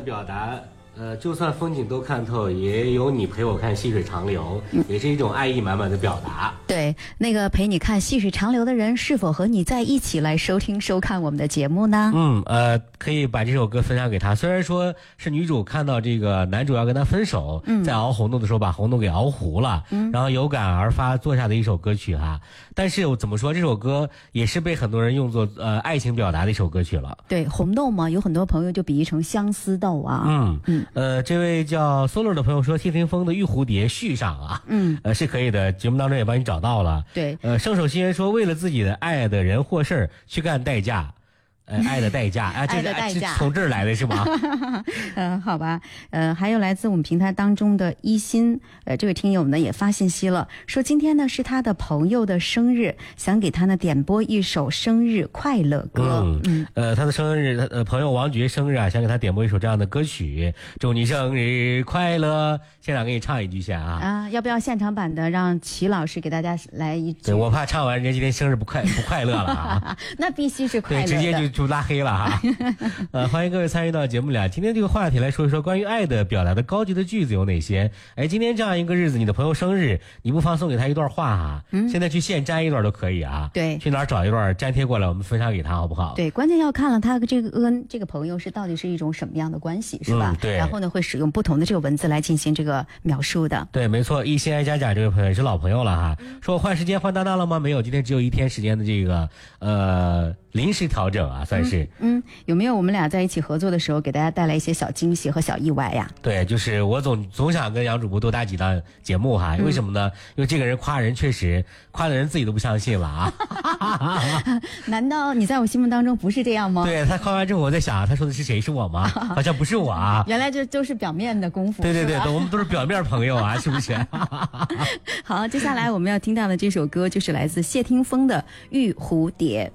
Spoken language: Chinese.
的表达，就算风景都看透，也有你陪我看细水长流，也是一种爱意满满的表达。 对，那个陪你看细水长流的人，是否和你在一起来收听收看我们的节目呢？ 可以把这首歌分享给他。虽然说是女主看到这个男主要跟她分手，在熬红豆的时候把红豆给熬糊了，然后有感而发做下的一首歌曲哈。但是我怎么说，这首歌也是被很多人用作爱情表达的一首歌曲了。 对，红豆嘛，有很多朋友就比喻成相思豆啊。 这位叫 Solar 的朋友说，谢霆锋的《玉蝴蝶》续上啊，是可以的，节目当中也帮你找到了。 对， 圣手心人说，为了自己的爱的人或事儿去干代价。爱的代价啊， 爱的代价从这儿来的是吗？ 好吧，还有来自我们平台当中的一心，这位听友呢也发信息了，说今天呢是他的朋友的生日，想给他呢点播一首生日快乐歌。 他的生日，朋友王爵生日啊，想给他点播一首这样的歌曲，祝你生日快乐。现场给你唱一句先啊。 要不要现场版的，让齐老师给大家来一句？ 对，我怕唱完人家今天生日不快乐了啊。 那必须是快乐的， 对，直接就拉黑了哈。欢迎各位参与到节目里。今天这个话题来说一说关于爱的表达的高级的句子有哪些。今天这样一个日子，你的朋友生日，你不妨送给他一段话啊。现在去现粘一段都可以啊。 对， 去哪儿找一段粘贴过来，我们分享给他好不好？ 对，关键要看了他这个跟这个朋友是到底是一种什么样的关系，是吧？ 对。 然后呢，会使用不同的这个文字来进行这个描述的。 对，没错。一心爱佳佳这位朋友也是老朋友了哈。说我换时间换搭档了吗？没有，今天只有一天时间的这个临时调整啊，算是。 有没有我们俩在一起合作的时候，给大家带来一些小惊喜和小意外呀？ 对，就是我总想跟杨主播多搭几档节目哈。为什么呢？因为这个人夸人确实夸的人自己都不相信了啊。 难道你在我心目当中不是这样吗？ 对，他夸完之后，我在想他说的是谁？是我吗？好像不是我啊。 原来这都是表面的功夫。 对，我们都是表面朋友啊，是不是？ 好，接下来我们要听到的这首歌就是来自谢霆锋的《玉蝴蝶》。